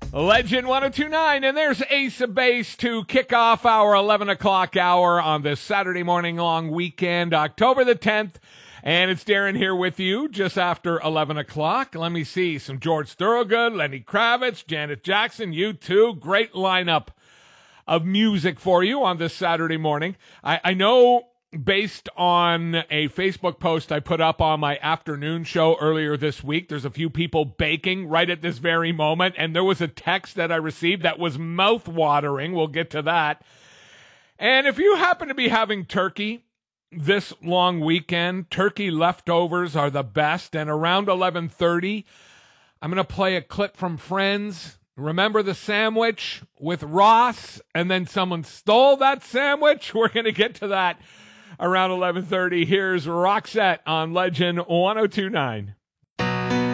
Legend 1029, and there's Ace of Base to kick off our 11 o'clock hour on this Saturday morning long weekend, October the 10th. And it's Darren here with you just after 11 o'clock. Let me see. Some George Thorogood, Lenny Kravitz, Janet Jackson, U2. Great lineup of music for you on this Saturday morning. I know based on a Facebook post I put up on my afternoon show earlier this week, there's a few people baking right at this very moment. And there was a text that I received that was mouth-watering. We'll get to that. And if you happen to be having turkey this long weekend, turkey leftovers are the best. And around 11:30, I'm going to play a clip from Friends. Remember the sandwich with Ross? And then someone stole that sandwich? We're going to get to that around 11:30. Here's Roxette on Legend 1029.